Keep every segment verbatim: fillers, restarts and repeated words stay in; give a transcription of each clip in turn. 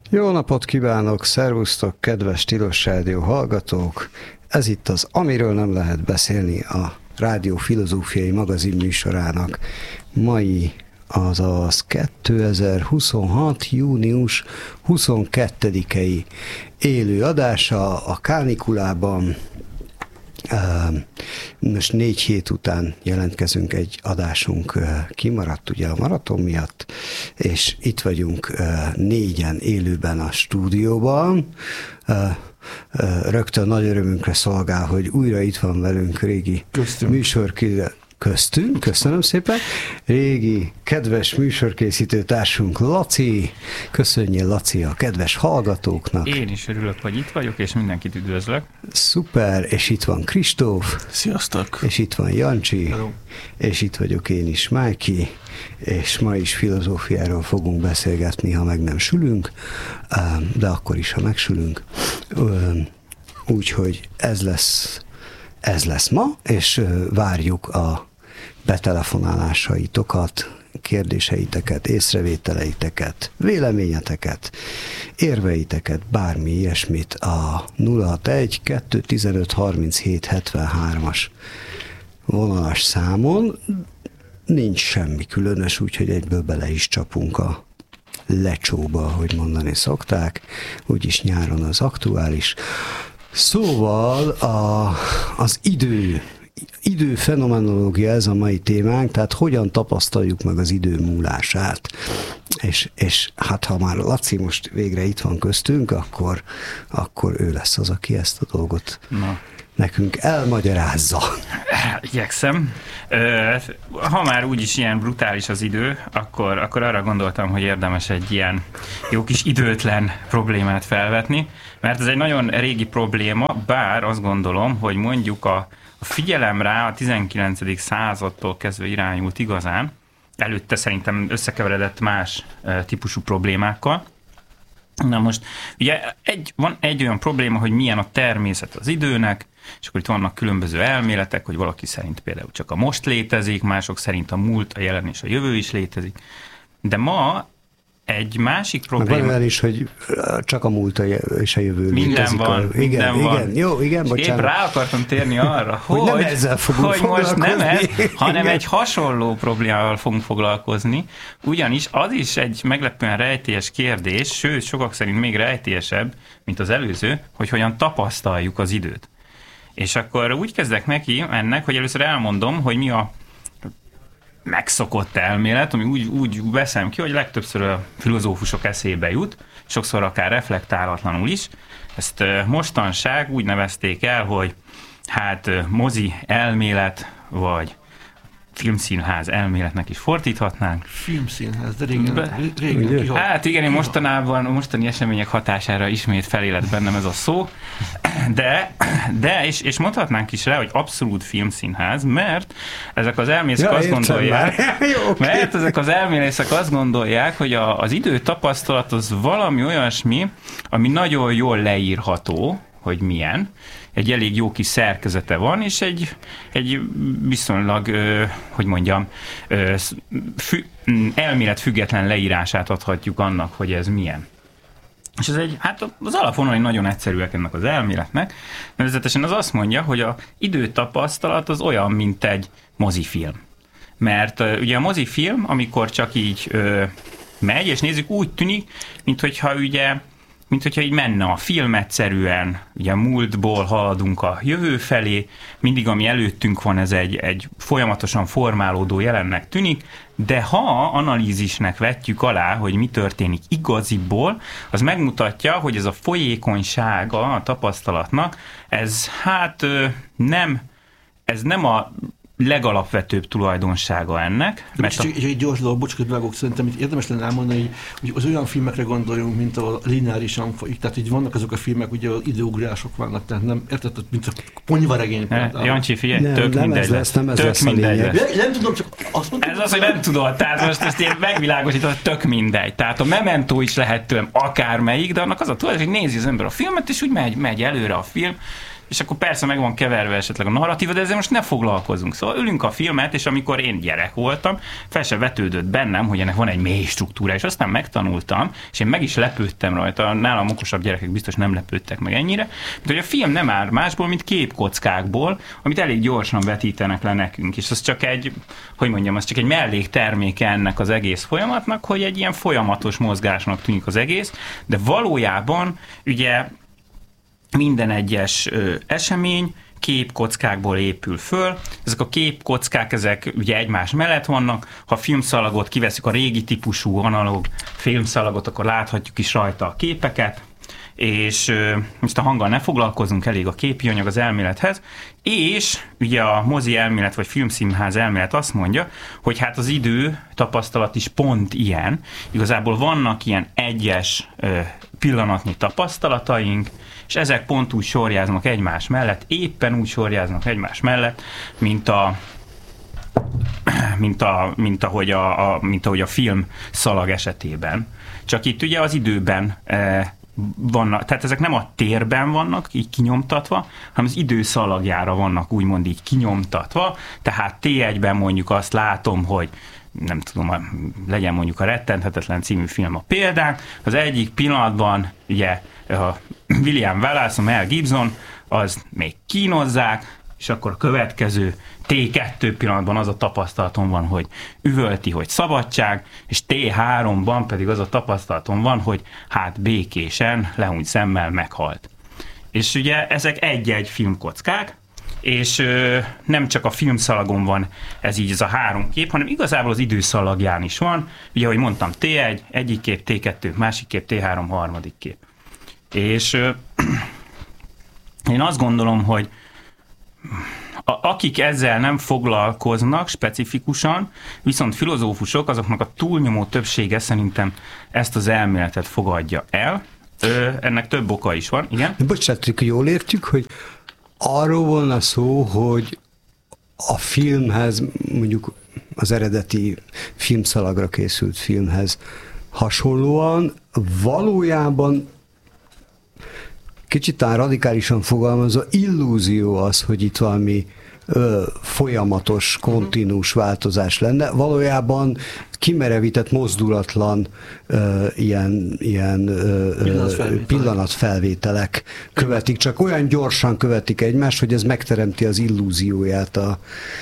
Jó napot kívánok, szervusztok, kedves Tilos Rádió hallgatók! Ez itt az Amiről nem lehet beszélni, a Rádió Filozófiai Magazin műsorának mai, azaz kétezer-huszonhat. június huszonkettedikei élő adása a kánikulában. Most négy hét után jelentkezünk, egy adásunk kimaradt ugye a maraton miatt, és itt vagyunk négyen élőben a stúdióban. Rögtön nagy örömünkre szolgál, hogy újra itt van velünk régi műsorkészítő. Köztünk, köszönöm szépen. Régi, kedves műsorkészítő társunk Laci. Köszönjél, Laci, a kedves hallgatóknak. Én is örülök, hogy itt vagyok, és mindenkit üdvözlök. Szuper, és itt van Kristóf. Sziasztok. És itt van Jancsi. Hello. És itt vagyok én is, Májki. És ma is filozófiáról fogunk beszélgetni, ha meg nem sülünk, de akkor is, ha megsülünk. Úgyhogy ez lesz, ez lesz ma, és várjuk a betelefonálásaitokat, kérdéseiteket, észrevételeiteket, véleményeteket, érveiteket, bármi ilyesmit a nulla hatvanegy kettőszáztizenöt harminchét hetvenhármas vonalas számon. Nincs semmi különös, úgyhogy egyből bele is csapunk a lecsóba, ahogy mondani szokták, úgyis nyáron az aktuális. Szóval a, az idő, idő fenomenológia ez a mai témánk, tehát hogyan tapasztaljuk meg az idő múlását. És, és hát ha már Laci most végre itt van köztünk, akkor, akkor ő lesz az, aki ezt a dolgot Na. nekünk elmagyarázza. Igyekszem. Ha már úgyis ilyen brutális az idő, akkor, akkor arra gondoltam, hogy érdemes egy ilyen jó kis időtlen problémát felvetni, mert ez egy nagyon régi probléma, bár azt gondolom, hogy mondjuk a, a figyelem rá a tizenkilencedik századtól kezdve irányult igazán, előtte szerintem összekeveredett más típusú problémákkal. Na most, ugye egy, van egy olyan probléma, hogy milyen a természet az időnek, és akkor itt vannak különböző elméletek, hogy valaki szerint például csak a most létezik, mások szerint a múlt, a jelen és a jövő is létezik. De ma egy másik probléma... Van olyan is, hogy csak a múlt és a jövő minden létezik. Van, a... minden igen, van. Igen, jó, igen, és bocsánat. épp rá akartam térni arra, hogy, hogy, nem ezzel fogunk hogy most nem ez, hanem igen. egy hasonló problémával fogunk foglalkozni, ugyanis az is egy meglepően rejtélyes kérdés, sőt, sokak szerint még rejtélyesebb, mint az előző, hogy hogyan tapasztaljuk az időt. És akkor úgy kezdek neki ennek, hogy először elmondom, hogy mi a megszokott elmélet, ami úgy, úgy veszem ki, hogy legtöbbször a filozófusok eszébe jut, sokszor akár reflektálatlanul is. Ezt mostanság úgy nevezték el, hogy hát mozi elmélet, vagy filmszínház elméletnek is fordíthatnánk. Filmszínház, de régen, régen kihalt. Hát igen, én mostanában, mostani események hatására ismét felélet bennem ez a szó, de, de és, és mondhatnánk is rá, hogy abszolút filmszínház, mert ezek az elmészek ja, azt gondolják, Jó, okay. mert ezek az elmészek azt gondolják, hogy a, az idő tapasztalat az valami olyasmi, ami nagyon jól leírható, hogy milyen, egy elég jó kis szerkezete van, és egy, egy viszonylag, ö, hogy mondjam, ö, fü, elmélet független leírását adhatjuk annak, hogy ez milyen. És ez egy, hát az alapvonalai nagyon egyszerűek ennek az elméletnek, nevezetesen az azt mondja, hogy az időtapasztalat az olyan, mint egy mozifilm. Mert ö, ugye a mozifilm, amikor csak így ö, megy, és nézzük, úgy tűnik, minthogyha ugye mint hogyha így menne a film egyszerűen, ugye múltból haladunk a jövő felé, mindig ami előttünk van, ez egy, egy folyamatosan formálódó jelennek tűnik, de ha analízisnek vetjük alá, hogy mi történik igaziból, az megmutatja, hogy ez a folyékonysága a tapasztalatnak, ez hát nem, ez nem a legalapvetőbb tulajdonsága ennek. De csak a... egy gyors dolog, bocsánat, vágok, szerintem itt érdemes lenne elmondani, hogy az olyan filmekre gondoljunk, mint a lineárisan folyik. Tehát így vannak azok a filmek, ugye az időugrások vannak, tehát nem érted, mint a ponyvaregény például. Jancsi, figyelj, nem, tök nem mindegy ez lesz, nem ez tök lesz a lényeg. Nem, nem tudom, csak azt mondtam. Ez az, hogy nem tudod, tehát most ezt én megvilágosítom, hogy tök mindegy. Tehát a Memento is lehet tőlem akármelyik, de annak az a tulajdon, hogy nézi az ember a filmet, és úgy megy, megy előre a film, és akkor persze meg van keverve esetleg a narratíva, de ezzel most ne foglalkozunk. Szóval ülünk a filmet, és amikor én gyerek voltam, fel se vetődött bennem, hogy ennek van egy mély struktúra, és aztán megtanultam, és én meg is lepődtem rajta, nálam okosabb gyerekek biztos nem lepődtek meg ennyire, mint hogy a film nem áll másból, mint képkockákból, amit elég gyorsan vetítenek le nekünk, és az csak egy, hogy mondjam, az csak egy mellékterméke ennek az egész folyamatnak, hogy egy ilyen folyamatos mozgásnak tűnik az egész, de valójában ugye minden egyes ö, esemény képkockákból épül föl. Ezek a képkockák, ezek ugye egymás mellett vannak. Ha a filmszalagot kiveszünk, a régi típusú analóg filmszalagot, akkor láthatjuk is rajta a képeket, és ö, most a hanggal ne foglalkozunk, elég a képi anyag az elmélethez, és ugye a mozi elmélet, vagy filmszínház elmélet azt mondja, hogy hát az idő tapasztalat is pont ilyen. Igazából vannak ilyen egyes ö, pillanatnyi tapasztalataink, és ezek pont úgy sorjáznak egymás mellett, éppen úgy sorjáznak egymás mellett, mint a mint, a, mint, ahogy, a, a, mint ahogy a film szalag esetében. Csak itt ugye az időben e, vannak, tehát ezek nem a térben vannak így kinyomtatva, hanem az idő szalagjára vannak úgymond így kinyomtatva, tehát té egyben mondjuk azt látom, hogy nem tudom, legyen mondjuk a Rettenthetetlen című film a példánk, az egyik pillanatban ugye a William Wallace, a Mel Gibson, az még kínozzák, és akkor a következő té kettő pillanatban az a tapasztalatom van, hogy üvölti, hogy szabadság, és té háromban pedig az a tapasztalatom van, hogy hát békésen, lehúnyt szemmel meghalt. És ugye ezek egy-egy filmkockák, és ö, nem csak a filmszalagon van ez így, ez a három kép, hanem igazából az időszalagján is van. Ugye, ahogy mondtam, té egy, egyik kép, té kettő, másik kép, té három, harmadik kép. És ö, én azt gondolom, hogy a, akik ezzel nem foglalkoznak specifikusan, viszont filozófusok, azoknak a túlnyomó többsége szerintem ezt az elméletet fogadja el. Ö, ennek több oka is van, igen? Bocsánat, hogy jól értjük, hogy arról volna szó, hogy a filmhez, mondjuk az eredeti filmszalagra készült filmhez hasonlóan valójában kicsit radikálisan fogalmazva illúzió az, hogy itt valami ö, folyamatos, kontinús változás lenne. Valójában kimerevített, mozdulatlan ö, ilyen, ilyen ö, pillanatfelvételek. pillanatfelvételek követik, csak olyan gyorsan követik egymást, hogy ez megteremti az illúzióját a,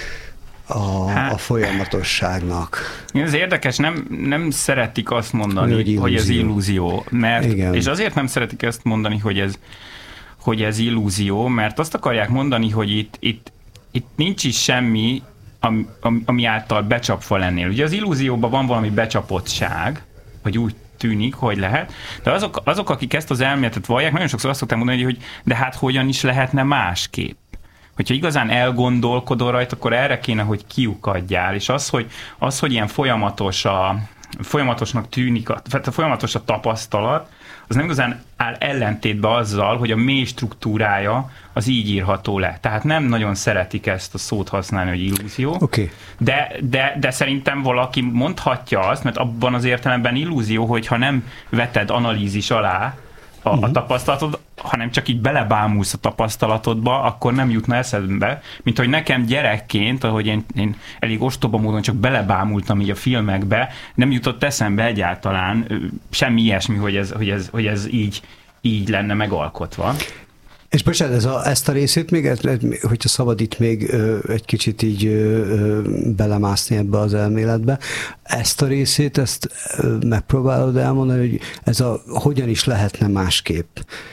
a, hát, a folyamatosságnak. Ez érdekes, nem, nem szeretik azt mondani, hogy, hogy ez illúzió, mert, és azért nem szeretik ezt mondani, hogy ez, hogy ez illúzió, mert azt akarják mondani, hogy itt, itt, itt nincs is semmi, ami, ami által becsapva lennél. Ugye az illúzióban van valami becsapottság, vagy úgy tűnik, hogy lehet, de azok, azok, akik ezt az elméletet vallják, nagyon sokszor azt szokták mondani, hogy de hát hogyan is lehetne másképp. Hogyha igazán elgondolkodol rajta, akkor erre kéne, hogy kiukadjál, és az, hogy, az, hogy ilyen folyamatos a, folyamatosnak tűnik, a, a folyamatos a tapasztalat, az nem igazán áll ellentétbe azzal, hogy a mély struktúrája az így írható le. Tehát nem nagyon szeretik ezt a szót használni, hogy illúzió. Okay. De, de, de szerintem valaki mondhatja azt, mert abban az értelemben illúzió, hogyha nem veted analízis alá a, uh-huh. a tapasztalatod, hanem csak így belebámulsz a tapasztalatodba, akkor nem jutna eszedbe, mint hogy nekem gyerekként, ahogy én, én elég ostoba módon csak belebámultam így a filmekbe, nem jutott eszembe egyáltalán semmi ilyesmi, hogy ez, hogy ez, hogy ez így, így lenne megalkotva. És bocsánat, ez a, ezt a részét még, hogyha szabad itt még ö, egy kicsit így ö, ö, belemászni ebbe az elméletbe, ezt a részét, ezt ö, megpróbálod elmondani, hogy ez a hogyan is lehetne másképp.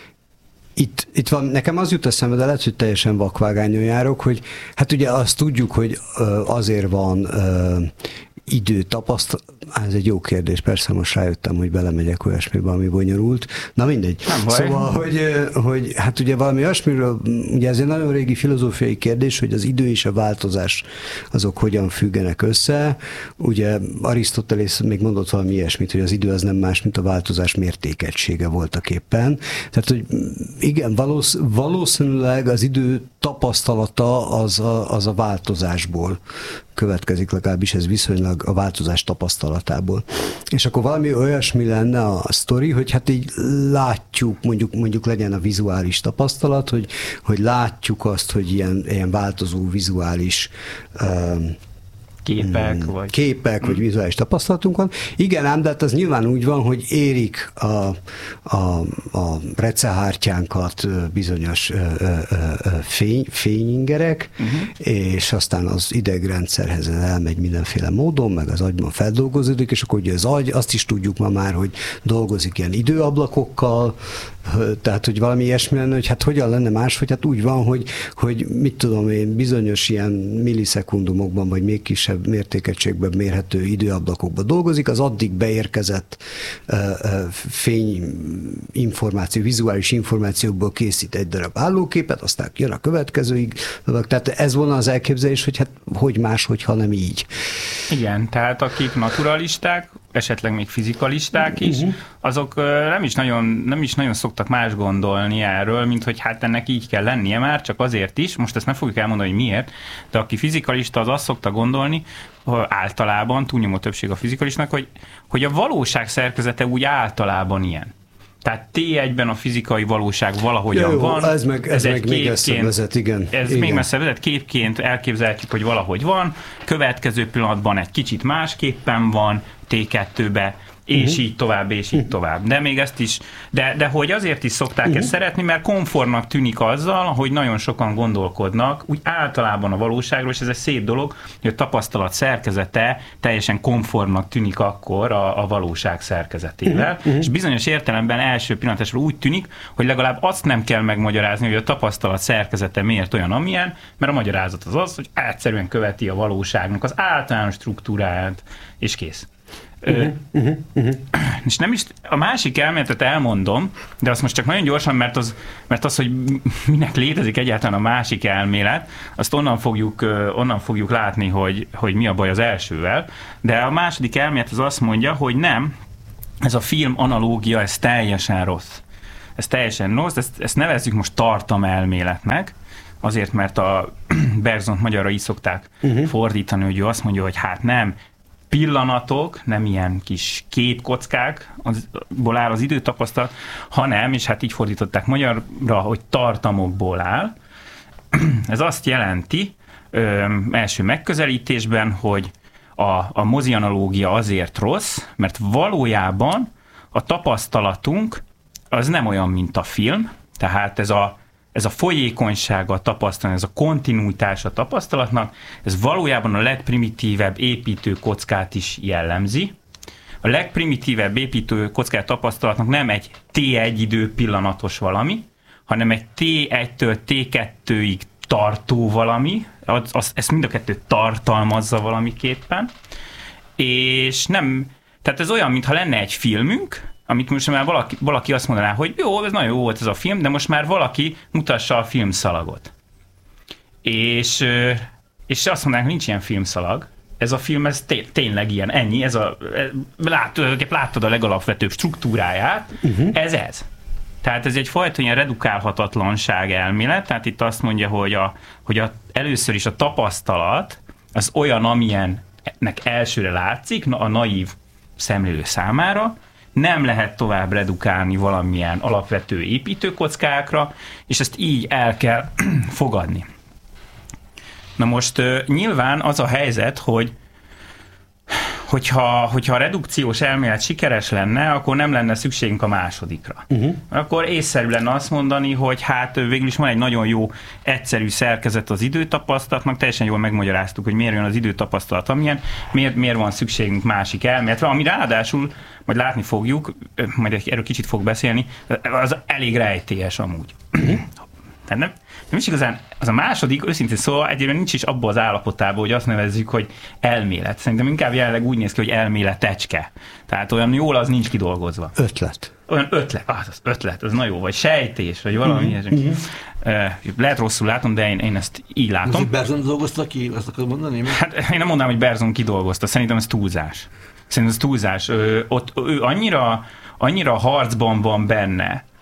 Itt, itt van, nekem az jut eszembe, de lehet, hogy teljesen vakvágányon járok, hogy hát ugye azt tudjuk, hogy ö, azért van ö, idő tapasztalat, ez egy jó kérdés, persze most rájöttem, hogy belemegyek olyasmibe, ami bonyolult. Na mindegy. Szóval, hogy, hogy hát ugye valami olyasmiről, ugye ez egy nagyon régi filozófiai kérdés, hogy az idő és a változás azok hogyan függenek össze. Ugye Arisztotelész még mondott valami ilyesmit, hogy az idő az nem más, mint a változás mértékegysége voltaképpen. Tehát, hogy igen, valósz, valószínűleg az idő tapasztalata az a, az a változásból következik, legalábbis ez viszonylag a változás tapasztalatából. És akkor valami olyasmi lenne a sztori, hogy hát így látjuk, mondjuk, mondjuk legyen a vizuális tapasztalat, hogy, hogy látjuk azt, hogy ilyen, ilyen változó vizuális um, képek, hmm, vagy... képek, hmm. vagy vizuális tapasztalatunk van. Igen, ám, de hát az nyilván úgy van, hogy érik a, a, a recehártyánkat bizonyos fény, fényingerek, uh-huh. és aztán az idegrendszerhez elmegy mindenféle módon, meg az agyban feldolgozódik, és akkor ugye az agy, azt is tudjuk ma már, hogy dolgozik ilyen időablakokkal, tehát, hogy valami ilyesmi lenne, hogy hát hogyan lenne más, hogy hát úgy van, hogy, hogy mit tudom én, bizonyos ilyen millisekundumokban, vagy még kisebb mértékegységben mérhető időablakokban dolgozik, az addig beérkezett uh, uh, fényinformáció, vizuális információkból készít egy darab állóképet, aztán jön a következőig. Tehát ez volna az elképzelés, hogy hát hogy más, hogyha nem így. Igen, tehát akik naturalisták, esetleg még fizikalisták is, uh-huh. azok nem is, nagyon, nem is nagyon szoktak más gondolni erről, mint hogy hát ennek így kell lennie már, csak azért is, most ezt nem fogjuk elmondani, hogy miért, de aki fizikalista, az azt szokta gondolni, általában, túlnyomó többség a fizikalistnak, hogy, hogy a valóság szerkezete úgy általában ilyen. Tehát té egyben a fizikai valóság valahogyan jó, van. Ez meg, ez ez meg még messze vezet, igen. Ez igen. még messze vezet, képként elképzelhetjük, hogy valahogy van, következő pillanatban egy kicsit másképpen van, té kettőbe, és uh-huh. így tovább, és így uh-huh. tovább. De még ezt is, de, de hogy azért is szokták uh-huh. ezt szeretni, mert konformnak tűnik azzal, hogy nagyon sokan gondolkodnak, úgy általában a valóságról, és ez egy szép dolog, hogy a tapasztalat szerkezete teljesen konformnak tűnik akkor a, a valóság szerkezetével, uh-huh. és bizonyos értelemben első pillanatásra úgy tűnik, hogy legalább azt nem kell megmagyarázni, hogy a tapasztalat szerkezete miért olyan, amilyen, mert a magyarázat az az, hogy egyszerűen követi a valóságnak az általános struktúráját, és kész. Uh-huh, uh-huh, uh-huh. És nem is, a másik elméletet elmondom, de azt most csak nagyon gyorsan, mert az, mert az, hogy minek létezik egyáltalán a másik elmélet, azt onnan fogjuk, onnan fogjuk látni, hogy, hogy mi a baj az elsővel, de a második elmélet az azt mondja, hogy nem, ez a film analógia, ez teljesen rossz. Ez teljesen rossz, ezt, ezt nevezzük most tartalmelméletnek, azért, mert a Bergsont magyarra így szokták uh-huh. fordítani, hogy ő azt mondja, hogy hát nem, pillanatok, nem ilyen kis képkockákból áll az időtapasztalat, hanem, és hát így fordították magyarra, hogy tartamokból áll. Ez azt jelenti, ö, első megközelítésben, hogy a, a mozi analógia azért rossz, mert valójában a tapasztalatunk az nem olyan, mint a film, tehát ez a Ez a folyékonysága a tapasztalat, ez a kontinuitás a tapasztalatnak, ez valójában a legprimitívebb építőkockát is jellemzi. A legprimitívebb építőkockát tapasztalatnak nem egy té egy idő pillanatos valami, hanem egy té egytől té kettőig tartó valami, az, az, ezt mind a kettőt tartalmazza valamiképpen, és nem, tehát ez olyan, mintha lenne egy filmünk, amit most már valaki, valaki azt mondaná, hogy jó, ez nagyon jó volt ez a film, de most már valaki mutassa a filmszalagot. És, és azt mondanák, nincs ilyen filmszalag. Ez a film, ez té- tényleg ilyen, ennyi, ez a, látod, láttad a legalapvetőbb struktúráját, uh-huh. ez ez. Tehát ez egyfajta ilyen redukálhatatlanság elmélet, tehát itt azt mondja, hogy, a, hogy a, először is a tapasztalat az olyan, amilyennek elsőre látszik, a naív szemlélő számára, nem lehet tovább redukálni valamilyen alapvető építőkockákra, és ezt így el kell fogadni. Na most nyilván az a helyzet, hogy hogyha, hogyha a redukciós elmélet sikeres lenne, akkor nem lenne szükségünk a másodikra. Uh-huh. Akkor észszerű lenne azt mondani, hogy hát végül is van egy nagyon jó, egyszerű szerkezet az időtapasztalatnak, teljesen jól megmagyaráztuk, hogy miért jön az időtapasztalat amilyen, miért, miért van szükségünk másik elméletre, ami ráadásul, majd látni fogjuk, majd erről kicsit fog beszélni, az elég rejtélyes amúgy. Uh-huh. Tehát nem, nem is igazán, az a második, őszintén szóval egyébként nincs is abban az állapotában, hogy azt nevezzük, hogy elmélet. Szerintem inkább jelenleg úgy néz ki, hogy elméletecske. Tehát olyan jól az nincs kidolgozva. Ötlet. Olyan ötlet, ah, az ötlet, az nagyon jó, vagy sejtés, vagy valami mm-hmm. ilyesmi. Uh, lehet rosszul látom, de én, én ezt így látom. Most Bergson dolgozta ki, azt akarod mondani? Hát én nem mondanám, hogy Bergson kidolgozta, szerintem ez túlzás. Szerintem ez túlzás. Ö, ott, ő annyira, annyira harcban van benne,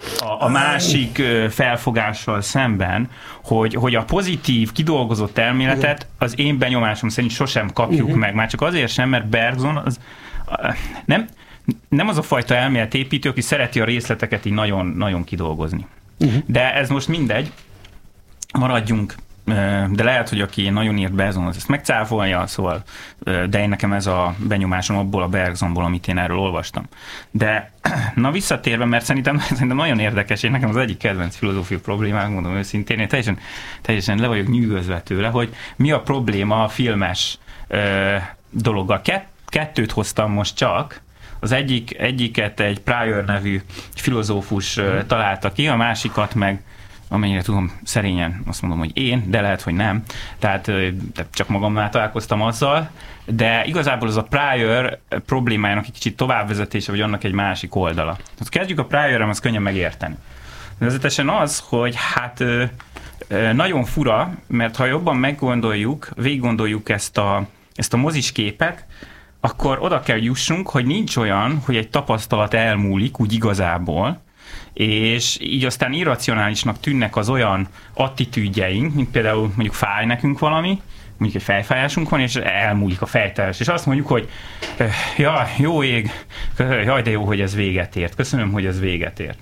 a, a másik felfogással szemben, hogy, hogy a pozitív, kidolgozott elméletet az én benyomásom szerint sosem kapjuk uh-huh. meg. Már csak azért sem, mert Bergson az, nem, nem az a fajta elméletépítő, aki szereti a részleteket így nagyon, nagyon kidolgozni. Uh-huh. De ez most mindegy, maradjunk. De lehet, hogy aki nagyon írt Bergson, az ezt megcáfolja, szóval, de én nekem ez a benyomásom abból a Bergsonból, amit én erről olvastam. De na visszatérve, mert szerintem, szerintem nagyon érdekes, én nekem az egyik kedvenc filozófiai problémák, mondom őszintén, én teljesen, teljesen le vagyok nyűgözve tőle, hogy mi a probléma a filmes ö, dologgal. Kett, kettőt hoztam most csak, az egyik, egyiket egy Prior nevű filozófus ö, találta ki, a másikat meg amennyire tudom, szerényen azt mondom, hogy én, de lehet, hogy nem. Tehát, tehát csak magamnál találkoztam azzal, de igazából az a Prior problémájának egy kicsit továbbvezetése, vagy annak egy másik oldala. Hát kezdjük a Prior-ra, az könnyen megérteni. Nevezetesen az, hogy hát nagyon fura, mert ha jobban meggondoljuk, végiggondoljuk ezt a, ezt a mozis képet, akkor oda kell jussunk, hogy nincs olyan, hogy egy tapasztalat elmúlik úgy igazából, és így aztán irracionálisnak tűnnek az olyan attitűdjeink, mint például mondjuk fáj nekünk valami, mondjuk egy fejfájásunk van, és elmúlik a fejteljes, és azt mondjuk, hogy jaj, jó ég, jaj, de jó, hogy ez véget ért, köszönöm, hogy ez véget ért.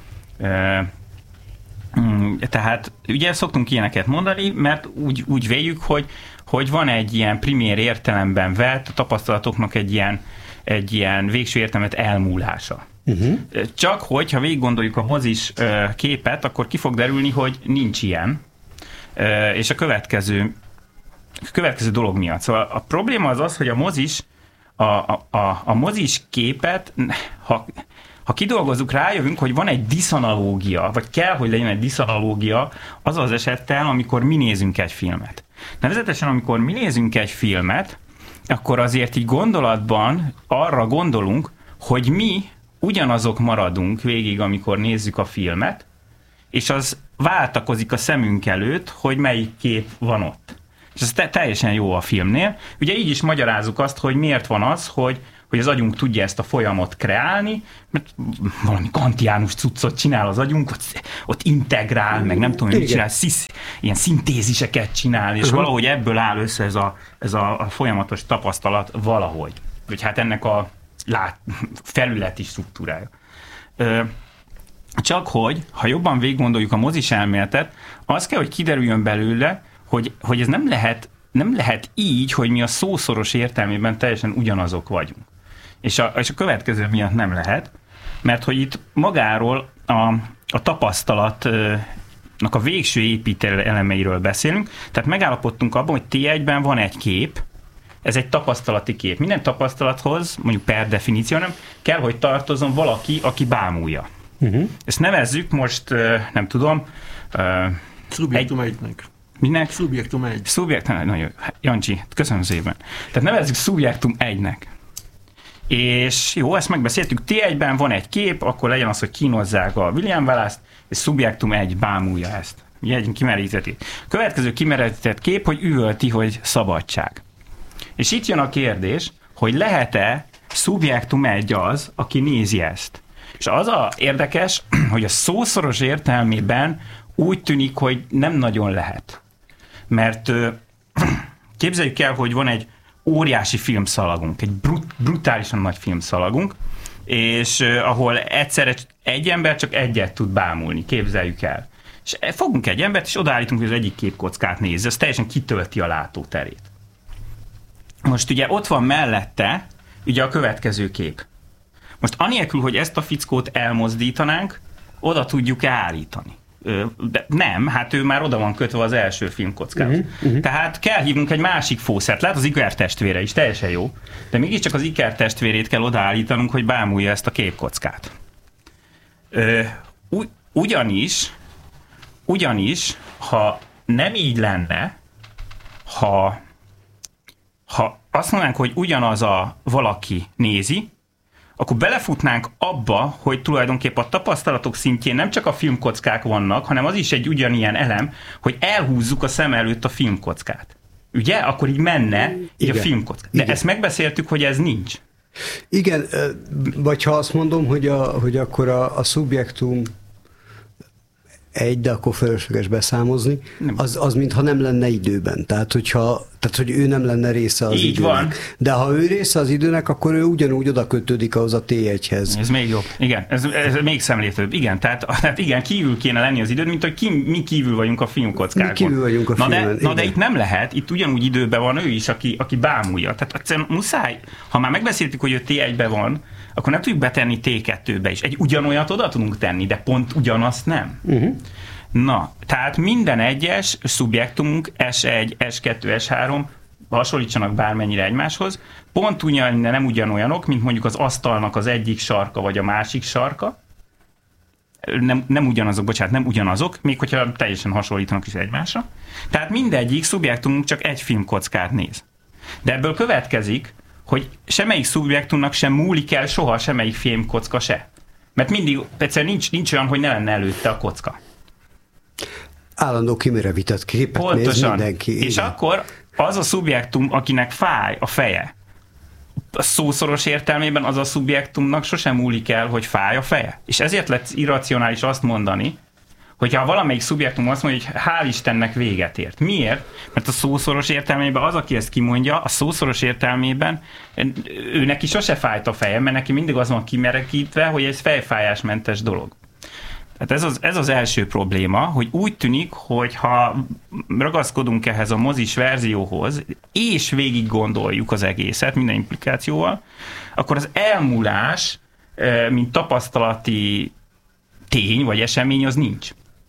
Tehát ugye szoktunk ilyeneket mondani, mert úgy, úgy véljük, hogy, hogy van egy ilyen primér értelemben vett a tapasztalatoknak egy ilyen, egy ilyen végső értelmet elmúlása. Uh-huh. Csak hogy, ha végig gondoljuk a mozis képet, akkor ki fog derülni, hogy nincs ilyen. És a következő, a következő dolog miatt. Szóval a probléma az az, hogy a mozis, a, a, a, a mozis képet, ha, ha kidolgozzuk, rájövünk, hogy van egy diszanalógia, vagy kell, hogy legyen egy diszanalógia az az esettel, amikor mi nézünk egy filmet. Nevezetesen, amikor mi nézünk egy filmet, akkor azért így gondolatban arra gondolunk, hogy mi ugyanazok maradunk végig, amikor nézzük a filmet, és az váltakozik a szemünk előtt, hogy melyik kép van ott. És ez te- teljesen jó a filmnél. Ugye így is magyarázzuk azt, hogy miért van az, hogy, hogy az agyunk tudja ezt a folyamot kreálni, mert valami kantiánus cuccot csinál az agyunk, ott, ott integrál, meg nem tudom, mit csinál, szisz, ilyen szintéziseket csinál, és uh-huh. valahogy ebből áll össze ez a, ez a, a folyamatos tapasztalat valahogy. Vagy hát ennek a lát, felületi struktúrája. Ö, csak hogy, ha jobban végiggondoljuk a mozis elméletet, az kell, hogy kiderüljön belőle, hogy, hogy ez nem lehet, nem lehet így, hogy mi a szószoros értelmében teljesen ugyanazok vagyunk. És a, és a következő miatt nem lehet, mert hogy itt magáról a, a tapasztalatnak a végső építő elemeiről beszélünk, tehát megállapodtunk abban, hogy té egyben van egy kép, ez egy tapasztalati kép. Minden tapasztalathoz, mondjuk per definíció, nem kell, hogy tartozom valaki, aki bámulja. Uh-huh. Ezt nevezzük most, nem tudom... Szubjektum egy... egynek. Minek? Szubjektum egy. Szubjektum, nagyon Jancsi, köszönöm szépen. Tehát nevezzük szubjektum egynek. És jó, ezt megbeszéltük, té egyben van egy kép, akkor legyen az, hogy kínozzák a William Wallace-t, és szubjektum egy bámulja ezt. Ugye egy kimeríteti. Következő kimerített kép, hogy üvölti, hogy szabadság. És itt jön a kérdés, hogy lehet-e szubjektum egy az, aki nézi ezt. És az a érdekes, hogy a szószoros értelmében úgy tűnik, hogy nem nagyon lehet. Mert képzeljük el, hogy van egy óriási filmszalagunk, egy brut, brutálisan nagy filmszalagunk, és ahol egyszerre egy ember csak egyet tud bámulni, képzeljük el. És fogunk egy embert, és odaállítunk, hogy az egyik képkockát nézze, ez teljesen kitölti a látóterét. Most ugye ott van mellette ugye a következő kép. Most anélkül, hogy ezt a fickót elmozdítanánk, oda tudjuk állítani. De nem, hát ő már oda van kötve az első filmkockához. Uh-huh, uh-huh. Tehát kell hívnunk egy másik fószert. Lehet az Iker testvére is, teljesen jó. De mégiscsak az Iker testvérét kell odaállítanunk, hogy bámulja ezt a képkockát. Ö, ugy, ugyanis, ugyanis, ha nem így lenne, ha, ha azt mondanánk, hogy ugyanaz a valaki nézi, akkor belefutnánk abba, hogy tulajdonképpen a tapasztalatok szintjén nem csak a filmkockák vannak, hanem az is egy ugyanilyen elem, hogy elhúzzuk a szem előtt a filmkockát. Ugye? Akkor így menne így a filmkockát. De igen. Ezt megbeszéltük, hogy ez nincs. Igen, vagy ha azt mondom, hogy, a, hogy akkor a, a szubjektum egy, de akkor fölösleges beszámozni, az, az mintha nem lenne időben. Tehát, hogyha, tehát, hogy ő nem lenne része az Így időnek. van. De ha ő része az időnek, akkor ő ugyanúgy oda kötődik ahhoz a té egyhez. Ez még jobb. Igen, ez, ez még szemléltőbb. Igen, tehát, tehát igen, kívül kéne lenni az időn, mint hogy ki, mi kívül vagyunk a filmkockákon. Mi kívül vagyunk a na filmen. De, na de itt nem lehet, itt ugyanúgy időben van ő is, aki, aki bámulja. Tehát egyszerűen muszáj, ha már megbeszéltük, hogy ő té egyben van, akkor nem tudjuk betenni té kettőbe is. Egy ugyanolyat oda tudunk tenni, de pont ugyanazt nem. Uh-huh. Na, tehát minden egyes szubjektumunk es egy, es kettő, es három hasonlítsanak bármennyire egymáshoz, pont ugyan, nem ugyanolyanok, mint mondjuk az asztalnak az egyik sarka, vagy a másik sarka. Nem, nem ugyanazok, bocsánat, nem ugyanazok, még hogyha teljesen hasonlítanak is egymásra. Tehát mindegyik szubjektumunk csak egy filmkockát néz. De ebből következik, hogy semmelyik szubjektumnak sem múlik el soha semmelyik filmkocka se. Mert mindig, egyszerűen nincs, nincs olyan, hogy ne lenne előtte a kocka. Állandó kimerevített képet Pontosan. néz mindenki. És igen. Akkor az a szubjektum, akinek fáj a feje, a szószoros értelmében az a szubjektumnak sosem múlik el, hogy fáj a feje. És ezért lett irracionális azt mondani, hogyha valamelyik szubjektum azt mondja, hogy hál' Istennek véget ért. Miért? Mert a szószoros értelmében az, aki ezt kimondja, a szószoros értelmében ő neki sose fájt a feje, mert neki mindig az van kimerekítve, hogy ez fejfájásmentes dolog. Tehát ez az, ez az első probléma, hogy úgy tűnik, hogy ha ragaszkodunk ehhez a mozis verzióhoz, és végig gondoljuk az egészet, minden implikációval, akkor az elmúlás, mint tapasztalati tény vagy esemény, az nincs.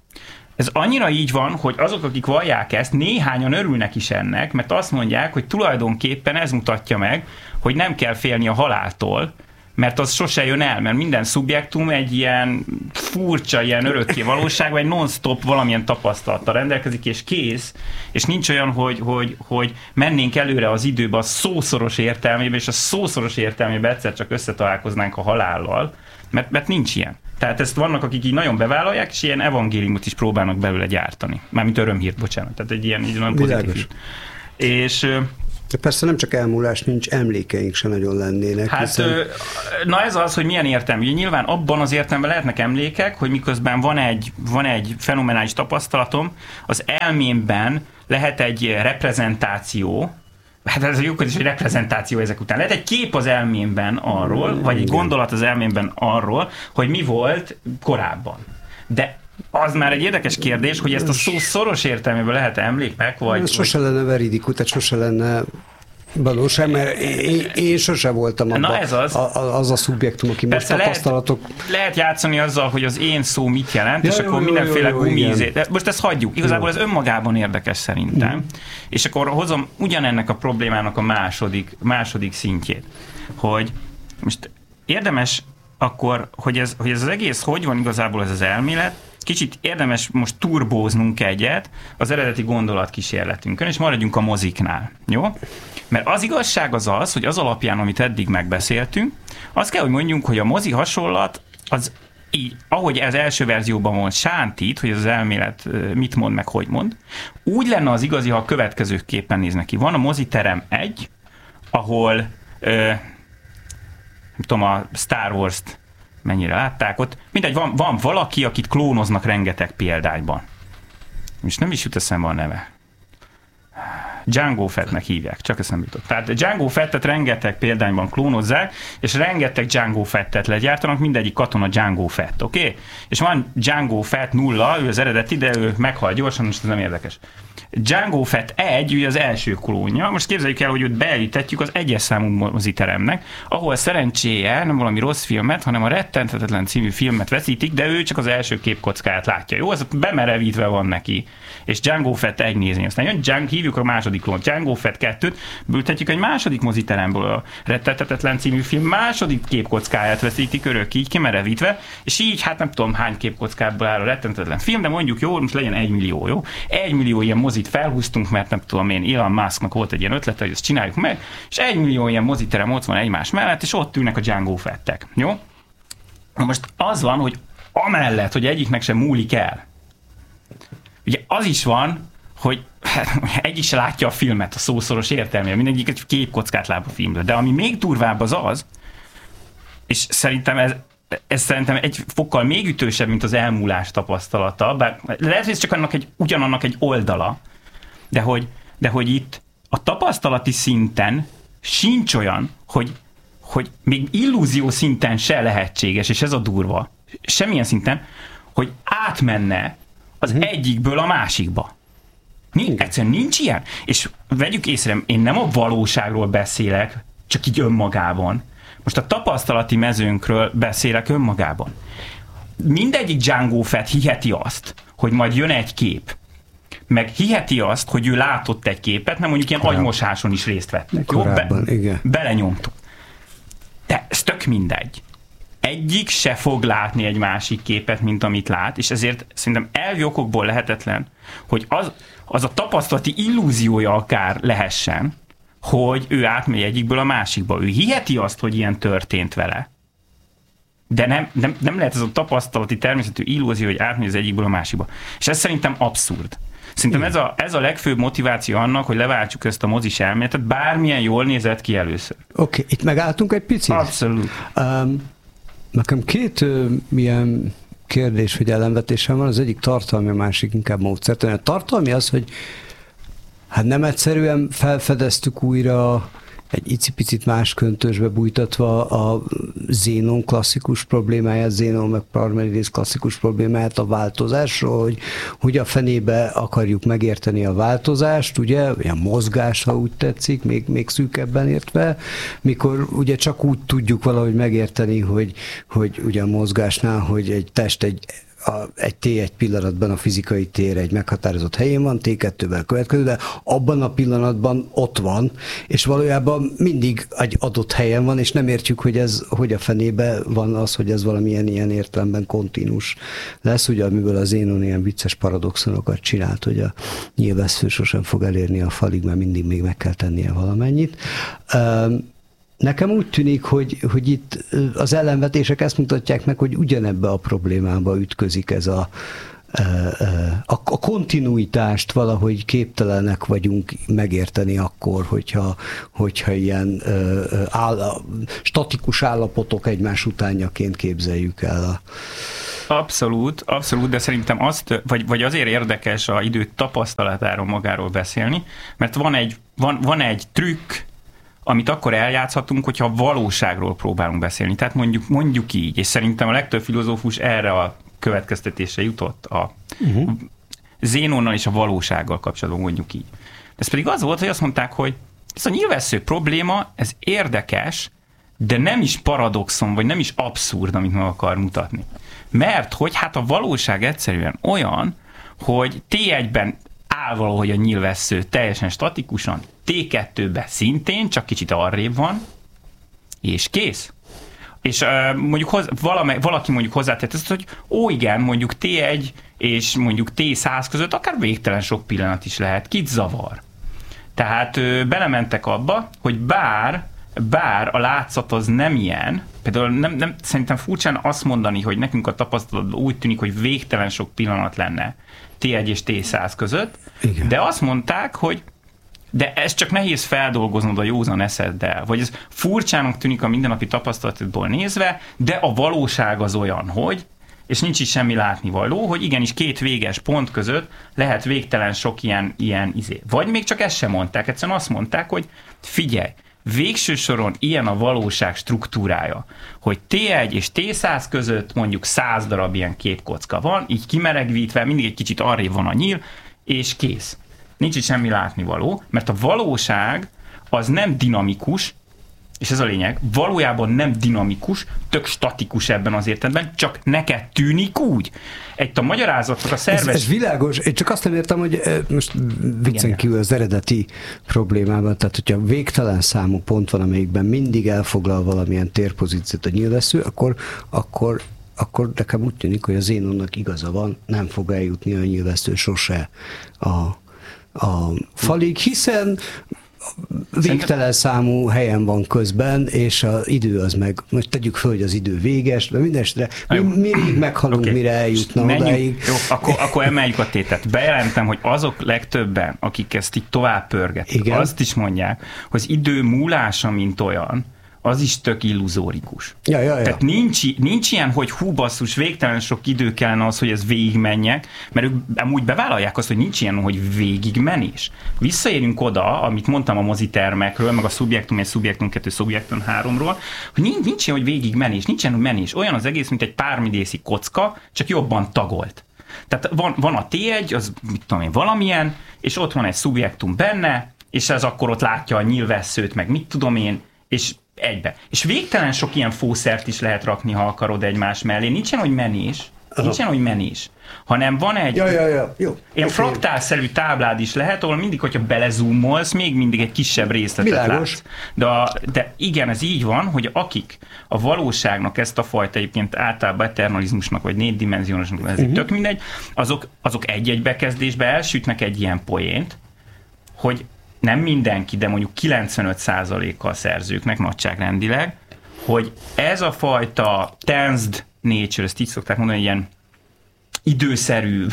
Ez annyira így van, hogy azok, akik vallják ezt, néhányan örülnek is ennek, mert azt mondják, hogy tulajdonképpen ez mutatja meg, hogy nem kell félni a haláltól, mert az sose jön el, mert minden szubjektum egy ilyen furcsa, ilyen örökké valóság, vagy non-stop valamilyen tapasztalattal rendelkezik, és kész, és nincs olyan, hogy, hogy, hogy mennénk előre az időbe a szószoros értelmében, és a szószoros értelmében egyszer csak összetalálkoznánk a halállal, mert, mert nincs ilyen. Tehát ezt vannak, akik így nagyon bevállalják, és ilyen evangéliumot is próbálnak belőle gyártani. Mármint örömhírt, bocsánat. Tehát egy ilyen, így nagyon pozitív. És... De persze nem csak elmúlás, nincs emlékeink se nagyon lennének. Hát, hiszen... na ez az, hogy milyen értelmű. Nyilván abban az értelemben lehetnek emlékek, hogy miközben van egy, van egy fenomenális tapasztalatom, az elmémben lehet egy reprezentáció, hát ez a jó is, hogy reprezentáció ezek után. Lehet egy kép az elmémben arról, vagy egy gondolat az elmémben arról, hogy mi volt korábban. De az már egy érdekes kérdés, hogy ezt a szó szoros értelmében lehet emléknek, vagy... Ez sose vagy... lenne veridikus, tehát sose lenne valóság, mert én, én sose voltam abban. Na ez az. A, az a szubjektum, aki most tapasztalatok... Lehet, lehet játszani azzal, hogy az én szó mit jelent, ja, és jó, akkor jó, mindenféle gumizét. Most ezt hagyjuk. Igazából jó. Ez önmagában érdekes szerintem. Mm. És akkor hozom ugyanennek a problémának a második, második szintjét. Hogy most érdemes akkor, hogy ez, hogy ez az egész, hogy van igazából ez az elmélet, kicsit érdemes most turbóznunk egyet az eredeti gondolatkísérletünkön, és maradjunk a moziknál. Jó? Mert az igazság az az, hogy az alapján, amit eddig megbeszéltünk, azt kell, hogy mondjunk, hogy a mozi hasonlat az így, ahogy ez első verzióban volt sántít, hogy ez az elmélet mit mond, meg hogy mond, úgy lenne az igazi, ha a következőképpen néz neki. Van a moziterem egy, ahol ö, nem tudom, a Star Wars-t mennyire látták ott. Mindegy, van, van valaki, akit klónoznak rengeteg példányban. És nem is jut eszembe a neve. Django Fettnek hívják, csak eszembe jutott. Tehát Django Fettet rengeteg példányban klónozzák, és rengeteg Django Fettet legyártanak, mindegyik katona Django Fett, oké? Okay? És van Django Fett nulla, ő az eredeti, de ő meghal gyorsan, most ez nem érdekes. Django Fett egy, ő az első klónja. Most képzeljük el, hogy őt beállítatjuk az egyes számú moziteremnek, ahol szerencséje nem valami rossz filmet, hanem a Rettenthetetlen című filmet veszítik, de ő csak az első képkockáját látja. Jó, ez bemerevítve van neki. És Django Fett egy nézni. Aztán jön Django, hívjuk a második klónt, Django Fett kettőt, bültetjük egy második moziteremből a Rettenthetetlen című film második képkockáját veszítik örök így kimerevítve, és így hát nem tudom hány képkockából áll a Rettenthetetlen film, de mondjuk jó, most legyen egy millió, jó? Egy millió ilyen mozit felhúztunk, mert nem tudom én, Elon Musknak volt egy ilyen ötlete, hogy ezt csináljuk meg, és egy millió ilyen moziterem ott van egymás mellett, és ott ülnek a Django Fettek, jó? Na most az van, hogy amellett, hogy egyiknek sem múlik el, ugye az is van, hogy egyik se látja a filmet a szószoros értelmében, mindegyik egy képkockát lát a filmről, de ami még durvább az az, és szerintem ez ez szerintem egy fokkal még ütősebb, mint az elmúlás tapasztalata, bár lehet, hogy ez csak annak egy, ugyanannak egy oldala, de hogy, de hogy itt a tapasztalati szinten sincs olyan, hogy, hogy még illúzió szinten se lehetséges, és ez a durva, semmilyen szinten, hogy átmenne az uh-huh. egyikből a másikba. Nincs, egyszerűen nincs ilyen. És vegyük észre, én nem a valóságról beszélek, csak így önmagában. Most a tapasztalati mezőnkről beszélek önmagában. Mindegyik Django Fett hiheti azt, hogy majd jön egy kép, meg hiheti azt, hogy ő látott egy képet, mert mondjuk ilyen Korábban. agymosáson is részt vettek. Korábban, Be, igen. Belenyomtuk. De ez tök mindegy. Egyik se fog látni egy másik képet, mint amit lát, és ezért szerintem elvi okokból lehetetlen, hogy az, az a tapasztalati illúziója akár lehessen, hogy ő átmegy egyikből a másikba. Ő hiheti azt, hogy ilyen történt vele. De nem, nem, nem lehet ez a tapasztalati természetű illúzió, hogy átmegy az egyikből a másikba. És ez szerintem abszurd. Szerintem ez a, ez a legfőbb motiváció annak, hogy leváltsuk ezt a mozis elméletet, bármilyen jól nézett ki először. Oké, okay, itt megálltunk egy picit. Abszolút. Um, nekem két uh, milyen kérdés, hogy ellenvetésem van, az egyik tartalmi, a másik inkább módszertani. A tartalmi az, hogy hát nem egyszerűen felfedeztük újra egy icipicit más köntösbe bújtatva a Zénon klasszikus problémáját, Zénon meg Parmenides klasszikus problémáját, a változásról, hogy, hogy a fenébe akarjuk megérteni a változást, ugye, a mozgás, ha úgy tetszik, még, még szűkebben értve, mikor ugye csak úgy tudjuk valahogy megérteni, hogy, hogy ugye a mozgásnál, hogy egy test egy A, egy té egy pillanatban a fizikai tér egy meghatározott helyén van, té kettővel következő, de abban a pillanatban ott van, és valójában mindig egy adott helyen van, és nem értjük, hogy ez, hogy a fenébe van az, hogy ez valamilyen ilyen értelemben kontinus lesz, ugye, amiből az Zénon ilyen vicces paradoxonokat csinált, hogy a nyilvessző sosem fog elérni a falig, mert mindig még meg kell tennie valamennyit. Um, Nekem úgy tűnik, hogy, hogy itt az ellenvetések ezt mutatják meg, hogy ugyanebbe a problémába ütközik ez a, a, a kontinuitást valahogy képtelenek vagyunk megérteni akkor, hogyha, hogyha ilyen áll, statikus állapotok egymás utánjaként képzeljük el a... Abszolút, abszolút, de szerintem azt, vagy, vagy azért érdekes a idő tapasztalatáról magáról beszélni, mert van egy, van, van egy trükk, amit akkor eljátszhatunk, hogyha a valóságról próbálunk beszélni. Tehát mondjuk, mondjuk így, és szerintem a legtöbb filozófus erre a következtetésre jutott a uh-huh. Zénonnal és a valósággal kapcsolatban, mondjuk így. Ez pedig az volt, hogy azt mondták, hogy ez a nyilvessző probléma, ez érdekes, de nem is paradoxon, vagy nem is abszurd, amit meg akar mutatni. Mert hogy hát a valóság egyszerűen olyan, hogy té egyben áll valahogy a nyilvessző teljesen statikusan, té kettőben szintén, csak kicsit arrébb van, és kész. És uh, mondjuk hoz, valami, valaki mondjuk hozzátett ezt, hogy ó igen, mondjuk té egy és mondjuk té száz között akár végtelen sok pillanat is lehet, kit zavar. Tehát uh, belementek abba, hogy bár, bár a látszat az nem ilyen, például nem, nem, szerintem furcsán azt mondani, hogy nekünk a tapasztalatban úgy tűnik, hogy végtelen sok pillanat lenne té egy és té száz között, igen. De azt mondták, hogy de ez csak nehéz feldolgoznod a józan eszeddel, vagy ez furcsának tűnik a mindennapi tapasztalatból nézve, de a valóság az olyan, hogy, és nincs is semmi látnivaló, hogy igenis két véges pont között lehet végtelen sok ilyen, ilyen izé. Vagy még csak ezt sem mondták, egyszerűen azt mondták, hogy figyelj, végső soron ilyen a valóság struktúrája, hogy té egy és té száz között mondjuk száz darab ilyen képkocka van, így kimeregvítve, mindig egy kicsit arrébb van a nyíl, és kész. Nincs itt semmi látnivaló, mert a valóság az nem dinamikus, és ez a lényeg, valójában nem dinamikus, tök statikus ebben az értelemben, csak neked tűnik úgy. Egy a magyarázatok a szerves... Ez, ez világos, én csak azt nem értem, hogy most viccen kívül az eredeti problémában, tehát hogyha végtelen számú pont van, amelyikben mindig elfoglal valamilyen térpozíciót a nyilvessző, akkor, akkor akkor nekem úgy tűnik, hogy a Zénonnak igaza van, nem fog eljutni a nyilvessző sose a, a falig, hiszen végtelen számú helyen van közben, és az idő az meg, most tegyük föl, hogy az idő véges, de mindenestre mi, mindig meghalunk, okay. Mire eljutna Menjünk. Odáig. Jó, akkor, akkor emeljük a tétet. Bejelentem, hogy azok legtöbben, akik ezt így tovább pörgetik, azt is mondják, hogy az idő múlása, mint olyan, az is tök illuzórikus. Ja, ja, ja. Tehát nincs, nincs ilyen, hogy hú basszus, végtelen sok idő kellene az, hogy ez végigmenjek, mert ők amúgy bevállalják azt, hogy nincs ilyen, hogy végigmenés. Visszaérünk oda, amit mondtam a mozitermekről, meg a Szubjektum egy, Szubjektum kettő, Szubjektum háromról, hogy nincs, nincs ilyen, hogy végigmenés, nincs ilyen, hogy menés. Olyan az egész, mint egy pármidészi kocka, csak jobban tagolt. Tehát van, van a té egy, az mit tudom én, valamilyen, és ott van egy szubjektum benne, és ez akkor ott látja a nyílvesszőt, meg mit tudom én, és egybe. És végtelen sok ilyen fószert is lehet rakni, ha akarod egymás mellé. Nincsen, hogy menés, nincsen, hogy menés, hanem van egy ja, ja, ja. Jó. ilyen okay. fraktálszerű táblád is lehet, ahol mindig, hogyha belezoomolsz, még mindig egy kisebb részletet Világos. látsz. De, a, de igen, ez így van, hogy akik a valóságnak ezt a fajta egyébként általában eternalizmusnak, vagy négydimenziónosnak, ez uh-huh. tök mindegy, azok, azok egy-egy bekezdésbe elsütnek egy ilyen poént, hogy nem mindenki, de mondjuk kilencvenöt százalékkal szerzőknek nagyságrendileg, hogy ez a fajta tensed nature, ezt így szokták mondani, ilyen időszerű.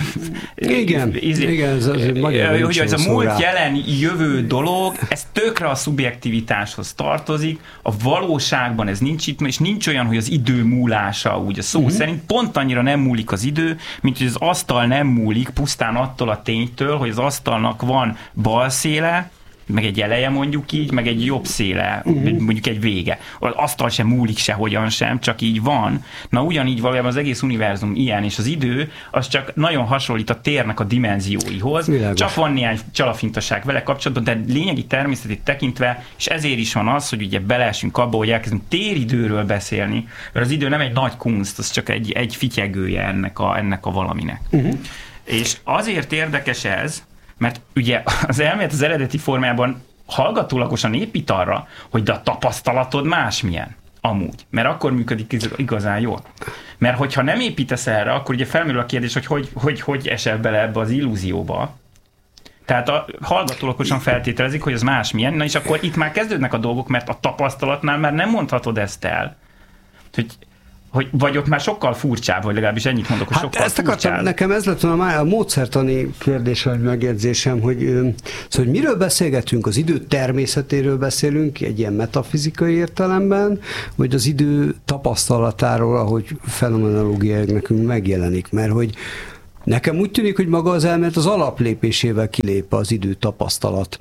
Igen, izé, igen, ez, ez magyar hogy ez a múlt, rá. jelen, jövő dolog, ez tökre a szubjektivitáshoz tartozik, a valóságban ez nincs itt, és nincs olyan, hogy az idő múlása, úgy a szó uh-huh. szerint pont annyira nem múlik az idő, mint hogy az asztal nem múlik pusztán attól a ténytől, hogy az asztalnak van bal széle, meg egy eleje mondjuk így, meg egy jobb széle, uh-huh. mondjuk egy vége. Az asztal sem múlik sehogyan sem, csak így van. Na ugyanígy valójában az egész univerzum ilyen, és az idő az csak nagyon hasonlít a térnek a dimenzióihoz. Világos. Csak van néhány csalafintaság vele kapcsolatban, de lényegi természetét tekintve, és ezért is van az, hogy ugye beleesünk abba, hogy elkezdünk téridőről beszélni, mert az idő nem egy nagy kunst, az csak egy, egy fityegője ennek a, ennek a valaminek. Uh-huh. És azért érdekes ez, mert ugye az elmélet az eredeti formában hallgatólagosan épít arra, hogy de a tapasztalatod másmilyen amúgy. Mert akkor működik igazán jól. Mert hogyha nem építesz erre, akkor ugye felmerül a kérdés, hogy hogy, hogy, hogy esel bele ebbe az illúzióba. Tehát a hallgatólagosan feltételezik, hogy az másmilyen, na és akkor itt már kezdődnek a dolgok, mert a tapasztalatnál már nem mondhatod ezt el. Hogy Hogy, vagy ott már sokkal furcsább, vagy legalábbis ennyit mondok, hogy hát sokkal ezt akartam, furcsább. nekem ez lett volna a módszertani kérdés, vagy megjegyzésem, hogy, szóval, hogy miről beszélgetünk, az idő természetéről beszélünk, egy ilyen metafizikai értelemben, vagy az idő tapasztalatáról, ahogy fenomenológiailag nekünk megjelenik, mert hogy nekem úgy tűnik, hogy maga az elmélet az alaplépésével kilép az idő tapasztalat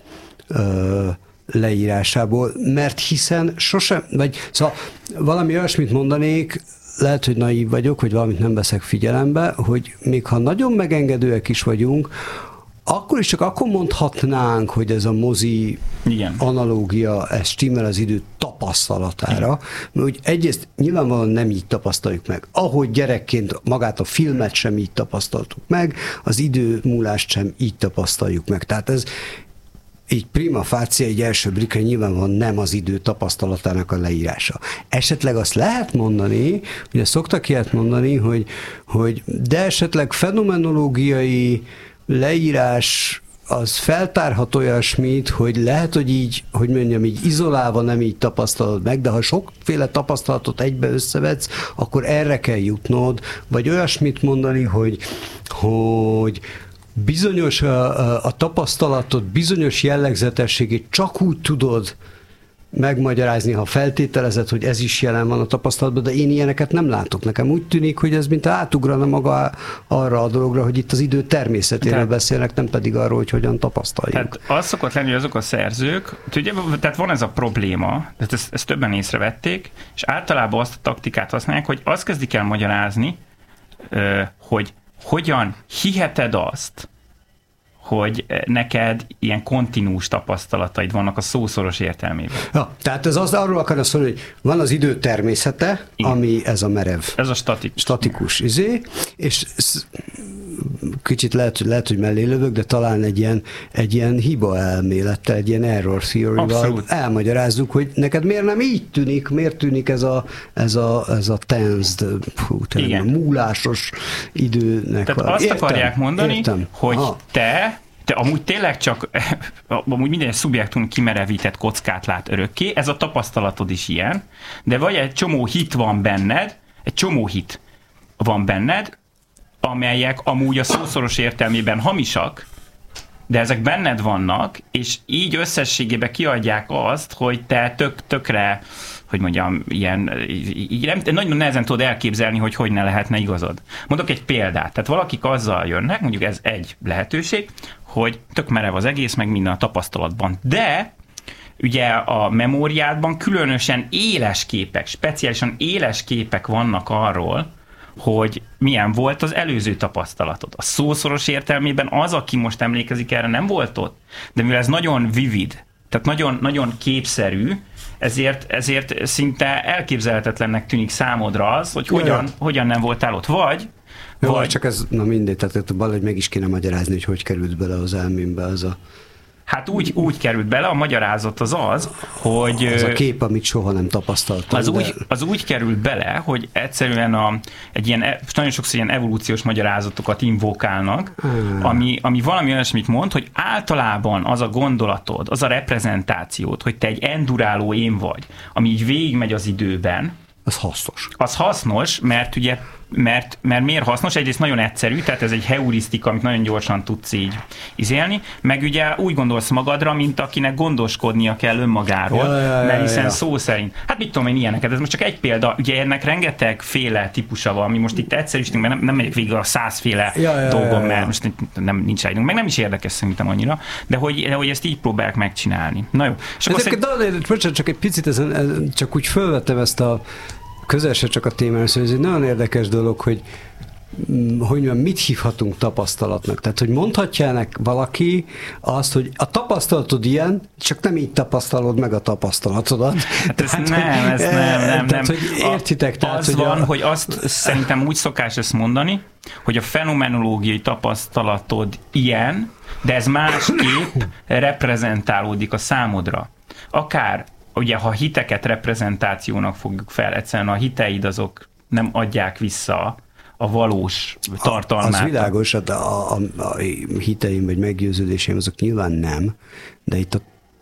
ö, leírásából, mert hiszen sosem, vagy szóval valami olyasmit mondanék, lehet, hogy naív vagyok, hogy valamit nem veszek figyelembe, hogy még ha nagyon megengedőek is vagyunk, akkor is csak akkor mondhatnánk, hogy ez a mozi igen. analógia, ez stimmel az idő tapasztalatára, igen. mert úgy egyrészt nyilvánvalóan nem így tapasztaljuk meg. Ahogy gyerekként magát a filmet sem így tapasztaltuk meg, az idő múlást sem így tapasztaljuk meg. Tehát ez így prima facie, egy első blikre nyilvánvalóan nem az idő tapasztalatának a leírása. Esetleg azt lehet mondani, ugye szoktak ilyet mondani, hogy, hogy de esetleg fenomenológiai leírás az feltárhat olyasmit, hogy lehet, hogy így, hogy mondjam, így izolálva nem így tapasztalod meg, de ha sokféle tapasztalatot egybe összevetsz, akkor erre kell jutnod, vagy olyasmit mondani, hogy, hogy bizonyos a, a, a tapasztalatod bizonyos jellegzetességét csak úgy tudod megmagyarázni, ha feltételezed, hogy ez is jelen van a tapasztalatban, de én ilyeneket nem látok. Nekem úgy tűnik, hogy ez mint átugrana maga arra a dologra, hogy itt az idő természetéről tehát, beszélnek, nem pedig arról, hogy hogyan tapasztaljuk. Tehát az szokott lenni, hogy azok a szerzők, ugye, tehát van ez a probléma, tehát ezt, ezt többen észrevették, és általában azt a taktikát használják, hogy azt kezdik el magyarázni, hogy hogyan hiheted azt, hogy neked ilyen kontinús tapasztalataid vannak a szószoros értelmében. Ja, tehát ez az, arról akarna szólni, hogy van az idő természete, igen. ami ez a merev. Ez a statikus. Statikus izé, és kicsit lehet, lehet, hogy mellé lövök, de talán egy ilyen, egy ilyen hiba elmélettel, egy ilyen error theory-val elmagyarázzuk, hogy neked miért nem így tűnik, miért tűnik ez a, ez a, ez a tensed, hú, a múlásos időnek. Tehát azt értem, akarják mondani, értem. hogy ha. te te amúgy tényleg csak amúgy minden szubjektum kimerevített kockát lát örökké, ez a tapasztalatod is ilyen, de vagy egy csomó hit van benned, egy csomó hit van benned, amelyek amúgy a szószoros értelmében hamisak, de ezek benned vannak, és így összességében kiadják azt, hogy te tök, tökre, hogy mondjam, ilyen, így nem, nagyon nehezen tudod elképzelni, hogy hogy ne lehetne igazad. Mondok egy példát. Tehát valakik azzal jönnek, mondjuk ez egy lehetőség, hogy tök merev az egész, meg minden a tapasztalatban. De ugye a memóriádban különösen éles képek, speciálisan éles képek vannak arról, hogy milyen volt az előző tapasztalatod. A szószoros értelmében az, aki most emlékezik erre, nem volt ott, de mivel ez nagyon vivid, tehát nagyon, nagyon képszerű, ezért, ezért szinte elképzelhetetlennek tűnik számodra az, hogy hogyan, hogyan nem voltál ott. Vagy, Jó, vagy csak ez, na mindegy, tehát valahogy meg is kéne magyarázni, hogy hogy került bele az elmémbe az a... Hát úgy, úgy került bele, a magyarázat az az, hogy... Az a kép, amit soha nem tapasztaltam. Az, de... úgy, az úgy került bele, hogy egyszerűen a, egy ilyen, nagyon sokszor ilyen evolúciós magyarázatokat invokálnak, hmm. ami, ami valami olyasmit mond, hogy általában az a gondolatod, az a reprezentációd, hogy te egy enduráló én vagy, ami így végigmegy az időben, az hasznos. Az hasznos, mert ugye Mert, mert miért hasznos? Egyrészt nagyon egyszerű, tehát ez egy heurisztika, amit nagyon gyorsan tudsz így izélni, meg ugye úgy gondolsz magadra, mint akinek gondoskodnia kell önmagáról, ja, ja, ja, mert hiszen ja. szó szerint. Hát mit tudom én ilyeneket, ez most csak egy példa, ugye ennek rengeteg féle típusa van, mi most itt egyszerűsítünk, mert nem, nem megyek végig a százféle ja, ja, dolgon, ja, ja, ja. mert most nem, nincs rájunk, meg nem is érdekes szerintem annyira, de hogy, de hogy ezt így próbálják megcsinálni. Na jó. És akkor szerint... de, csak egy picit ezen, csak úgy fölvettem ezt a közel se csak a témára, szóval ez egy nagyon érdekes dolog, hogy, hogy mit hívhatunk tapasztalatnak. Tehát, hogy mondhatjának valaki azt, hogy a tapasztalatod ilyen, csak nem így tapasztalod meg a tapasztalatodat. Hát ez tehát, nem, ez nem, nem, nem. Tehát, hogy értitek. Tehát, az hogy van, a... hogy azt szerintem úgy szokás ezt mondani, hogy a fenomenológiai tapasztalatod ilyen, de ez másképp reprezentálódik a számodra. Akár ugye, ha hiteket reprezentációnak fogjuk fel, egyszerűen a hiteid azok nem adják vissza a valós tartalmát. Az világos, hát a, a, a hiteim vagy meggyőződéseim azok nyilván nem, de itt a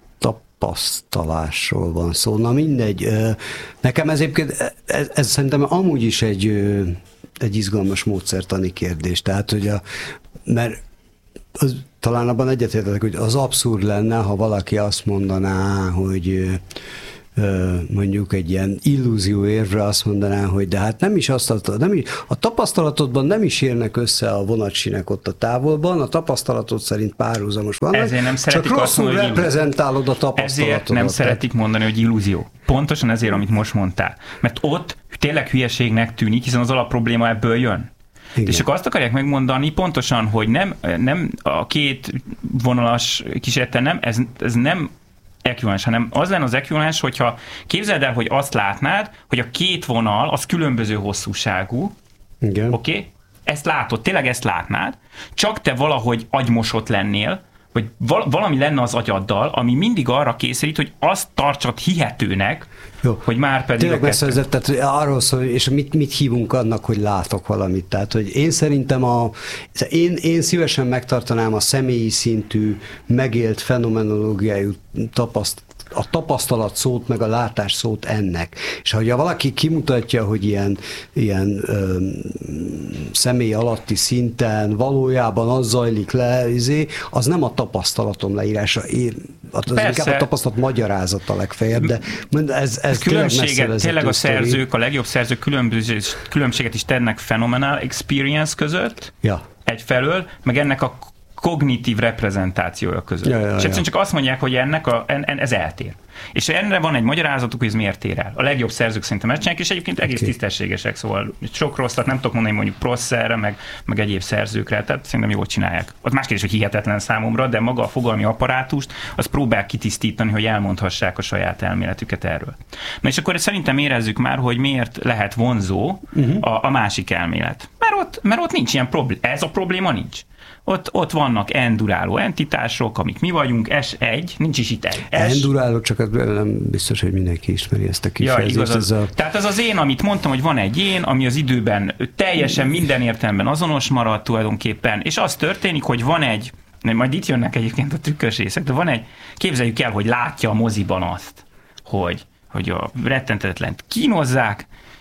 tapasztalásról van szó. Na mindegy, nekem ez egyébként, ez, ez szerintem amúgy is egy, egy izgalmas módszertani kérdés, tehát hogy a, mert az, talán abban egyetértek, hogy az abszurd lenne, ha valaki azt mondaná, hogy mondjuk egy ilyen illúzió érvre azt mondaná, hogy de hát nem is azt, a, nem is, a tapasztalatodban nem is érnek össze a vonatsinek ott a távolban, a tapasztalatod szerint párhuzamos van. Ezért nem csak rosszul mondani, reprezentálod a tapasztalatodat. Ezért nem szeretik mondani, hogy illúzió. Pontosan ezért, amit most mondtál. Mert ott tényleg hülyeségnek tűnik, hiszen az alapprobléma ebből jön. Igen. És akkor azt akarják megmondani pontosan, hogy nem, nem a két vonalas kísérlettel nem, ez, ez nem ekvivalens, hanem az lenne az ekvivalens, hogyha képzeld el, hogy azt látnád, hogy a két vonal az különböző hosszúságú. Oké? Okay? Ezt látod, tényleg ezt látnád, csak te valahogy agymosott lennél, vagy valami lenne az agyaddal, ami mindig arra készít, hogy azt tartsad hihetőnek, jó. Hogy már pedig tényleg megszerzett, tehát arról szól, és mit, mit hívunk annak, hogy látok valamit. Tehát, hogy én szerintem a, én, én szívesen megtartanám a személyi szintű, megélt fenomenológiájú tapaszt, a tapasztalat szót, meg a látás szót ennek. És ha valaki kimutatja, hogy ilyen, ilyen ö, személy alatti szinten valójában az zajlik le, az nem a tapasztalatom leírása. Én, az inkább a tapasztalat magyarázata legfeljebb, de ez, ez különbséget, tényleg a szerzők, a legjobb szerzők különbséget is tennek phenomenal experience között, ja. egyfelől, meg ennek a kognitív reprezentációja között. Ja, ja, és egyszerűen ja. csak azt mondják, hogy ennek a, en, en, ez eltér. És ennek van egy magyarázatuk, hogy ez miért tér el. A legjobb szerzők szerintem ezt csinálják, és egyébként egész okay. tisztességesek, szóval sok rosszat nem tudok mondani mondjuk Prosserre, meg, meg egyéb szerzőkre, tehát szerintem jól csinálják. Az más kérdés, hogy hihetetlen számomra, de maga a fogalmi apparátust, az próbál kitisztítani, hogy elmondhassák a saját elméletüket erről. Na és akkor szerintem érezzük már, hogy miért lehet vonzó uh-huh. a, a másik elmélet. Mert ott, mert ott nincs ilyen probléma. Ez a probléma nincs. Ott, ott vannak enduráló entitások, amik mi vagyunk, es egy, nincs is itt egy. Enduráló, csak nem biztos, hogy mindenki ismeri ezt a kifejezést. Ja, igaz, ez a... Tehát az az én, amit mondtam, hogy van egy én, ami az időben teljesen minden értelemben azonos marad tulajdonképpen, és az történik, hogy van egy, majd itt jönnek egyébként a trükkös részek, de van egy, képzeljük el, hogy látja a moziban azt, hogy, hogy a rettentetlent kínozzák,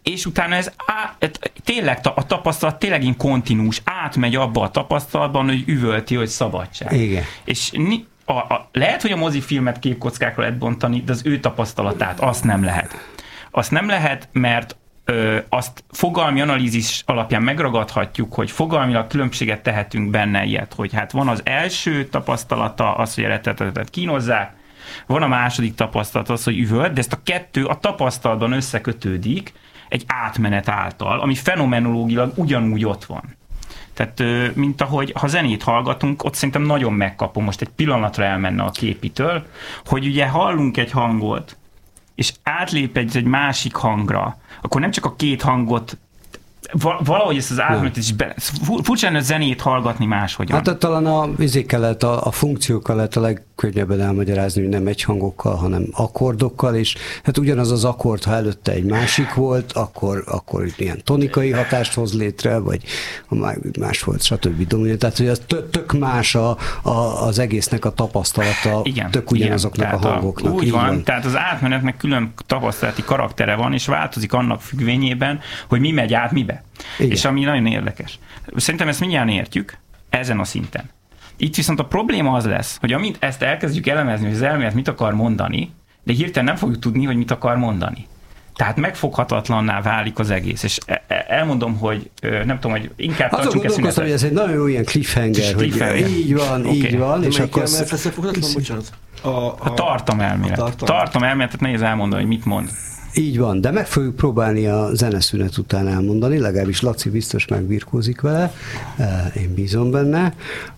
és utána ez á, tényleg a tapasztalat tényleg in kontinús, átmegy abba a tapasztalatban, hogy üvölti, hogy szabadság. Igen. És a, a, lehet, hogy a mozifilmet képkockákra lehet bontani, de az ő tapasztalatát azt nem lehet. Azt nem lehet, mert ö, azt fogalmi analízis alapján megragadhatjuk, hogy fogalmilag különbséget tehetünk benne ilyet, hogy hát van az első tapasztalata, az, hogy eredetetet kínozzák, van a második tapasztalat az, hogy üvölt, de ezt a kettő a tapasztalatban összekötődik egy átmenet által, ami fenomenológilag ugyanúgy ott van. Tehát, mint ahogy, ha zenét hallgatunk, ott szerintem nagyon megkapom, most egy pillanatra elmenne a képitől, hogy ugye hallunk egy hangot, és átlép egy, egy másik hangra, akkor nem csak a két hangot, valahogy ezt az átmenetet is be... Furcsán a zenét hallgatni máshogyan. Hát talán a vizékkel lehet, a, a funkciókkal lehet a legkönnyebben elmagyarázni, hogy nem egy hangokkal, hanem akkordokkal, és hát ugyanaz az akkord, ha előtte egy másik volt, akkor, akkor ilyen tonikai hatást hoz létre, vagy más volt, stb. Dominant. Tehát, hogy az tök más a, a, az egésznek a tapasztalata, igen, tök ugyanazoknak igen, a hangoknak. Úgy van, van, tehát az átmenetnek külön tapasztalati karaktere van, és változik annak függvényében, hogy mi megy át mibe. Igen. És ami nagyon érdekes. Szerintem ezt mindjárt értjük ezen a szinten. Itt viszont a probléma az lesz, hogy amint ezt elkezdjük elemezni, hogy az elmélet mit akar mondani, de hirtelen nem fogjuk tudni, hogy mit akar mondani. Tehát megfoghatatlanná válik az egész. És elmondom, hogy nem tudom, hogy inkább tartsunk ezt szünetet. Hogy ez egy nagyon jó ilyen cliffhanger, cliffhanger. Hogy így van, okay. így van. És akkor a, a, a tartamelmélet. A tartamelméletet nehéz elmondani, hogy mit mond. Így van, de meg fogjuk próbálni a zeneszünet után elmondani, legalábbis Laci biztos megbirkózik vele, én bízom benne.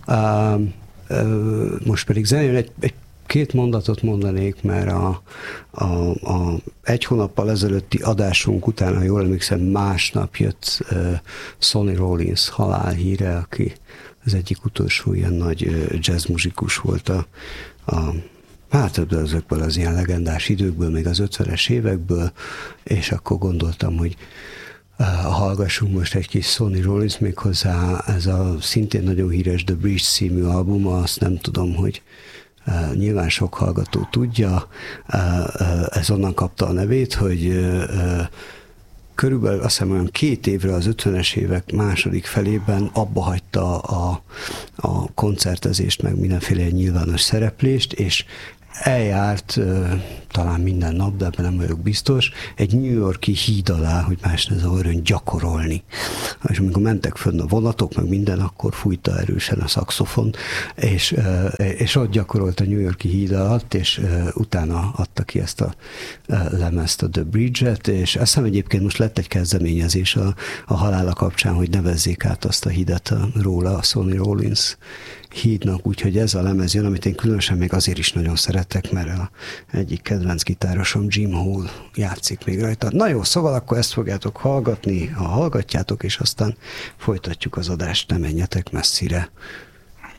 Most pedig zenén egy, egy két mondatot mondanék, mert a, a, a egy hónappal ezelőtti adásunk után, ha jól emlékszem, másnap jött Sonny Rollins halálhíre, aki az egyik utolsó ilyen nagy jazzmuzikus volt a, a hát ebből azokból az ilyen legendás időkből, még az ötvenes évekből, és akkor gondoltam, hogy uh, hallgassunk most egy kis Sonny Rollins, méghozzá ez a szintén nagyon híres The Bridge című album, azt nem tudom, hogy uh, nyilván sok hallgató tudja, uh, uh, ez onnan kapta a nevét, hogy uh, uh, körülbelül azt hiszem olyan két évre az ötvenes évek második felében abba hagyta a, a koncertezést, meg mindenféle nyilvános szereplést, és eljárt uh, talán minden nap, de ebben nem vagyok biztos, egy New York-i híd alá, hogy más ne zavarjon, gyakorolni. És amikor mentek fönn a vonatok, meg minden, akkor fújta erősen a szaxofon, és, uh, és ott gyakorolt a New York-i híd alatt, és uh, utána adta ki ezt a uh, lemezt, a The Bridge-et, és azt hiszem egyébként most lett egy kezdeményezés a, a halála kapcsán, hogy nevezzék át azt a hidet róla, a Sonny Rollins hídnak, úgyhogy ez a lemez jön, amit én különösen még azért is nagyon szeretek, mert a egyik kedvenc gitárosom Jim Hall játszik még rajta. Na jó, szóval akkor ezt fogjátok hallgatni, ha hallgatjátok, és aztán folytatjuk az adást, ne menjetek messzire.